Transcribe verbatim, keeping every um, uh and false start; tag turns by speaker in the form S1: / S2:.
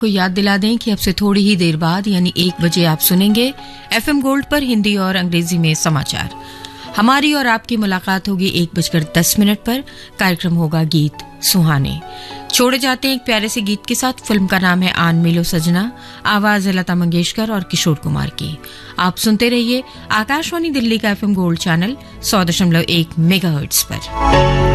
S1: को याद दिला दें कि अब से थोड़ी ही देर बाद यानी एक बजे आप सुनेंगे एफएम गोल्ड पर हिंदी और अंग्रेजी में समाचार। हमारी और आपकी मुलाकात होगी एक बजकर दस मिनट पर। कार्यक्रम होगा गीत सुहाने। छोड़े जाते हैं एक प्यारे से गीत के साथ। फिल्म का नाम है आन मिलो सजना, आवाज है लता मंगेशकर और किशोर कुमार की। आप सुनते रहिए आकाशवाणी दिल्ली का एफएम गोल्ड चैनल सौ दशमलव एक मेगाहर्ट्ज पर।